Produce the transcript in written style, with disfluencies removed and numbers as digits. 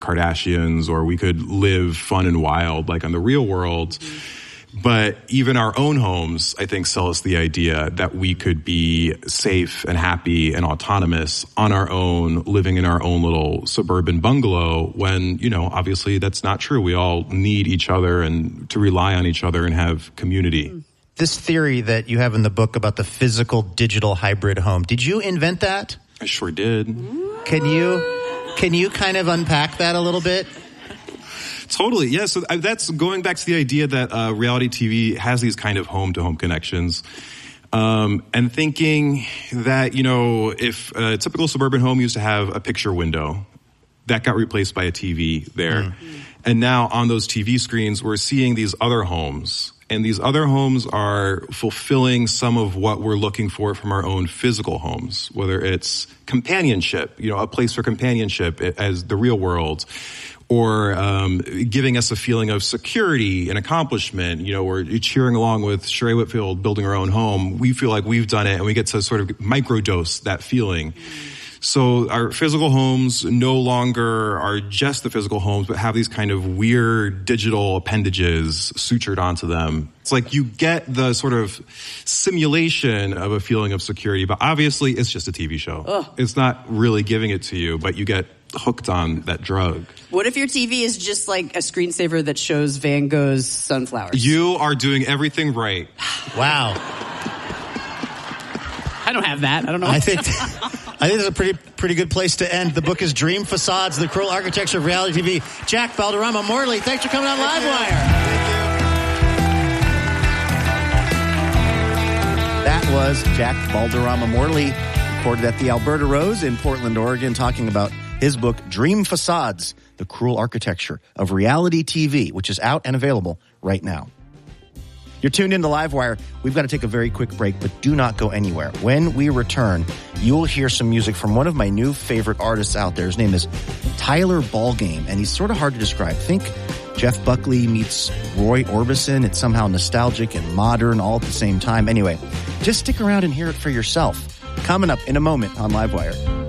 Kardashians, or we could live fun and wild like on the real world. But even our own homes, I think, sell us the idea that we could be safe and happy and autonomous on our own, living in our own little suburban bungalow when, obviously that's not true. We all need each other and to rely on each other and have community. This theory that you have in the book about the physical digital hybrid home, did you invent that? I sure did. Can you kind of unpack that a little bit? Totally, yeah. So that's going back to the idea that reality TV has these kind of home-to-home connections. And thinking that, if a typical suburban home used to have a picture window, that got replaced by a TV there. And now on those TV screens, we're seeing these other homes. And these other homes are fulfilling some of what we're looking for from our own physical homes, whether it's companionship, a place for companionship as the real world, or giving us a feeling of security and accomplishment. We're cheering along with Sheree Whitfield building her own home. We feel like we've done it, and we get to sort of microdose that feeling. So our physical homes no longer are just the physical homes, but have these kind of weird digital appendages sutured onto them. It's like you get the sort of simulation of a feeling of security, but obviously it's just a TV show. Ugh. It's not really giving it to you, but you get hooked on that drug. What if your TV is just like a screensaver that shows Van Gogh's sunflowers? You are doing everything right. Wow. I don't have that. I don't know. I think it's a pretty good place to end. The book is Dream Facades, The Cruel Architecture of Reality TV. Jack Balderrama Morley, thanks for coming on Livewire. That was Jack Balderrama Morley, recorded at the Alberta Rose in Portland, Oregon, talking about his book, Dream Facades, The Cruel Architecture of Reality TV, which is out and available right now. You're tuned in to Livewire. We've got to take a very quick break, but do not go anywhere. When we return, you'll hear some music from one of my new favorite artists out there. His name is Tyler Ballgame, and he's sort of hard to describe. Think Jeff Buckley meets Roy Orbison. It's somehow nostalgic and modern all at the same time. Anyway, just stick around and hear it for yourself. Coming up in a moment on Livewire.